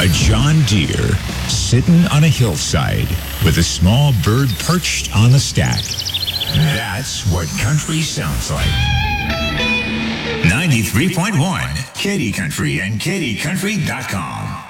A John Deere sitting on a hillside with a small bird perched on the stack. That's what country sounds like. 93.1 Katy Country and KatyCountry.com.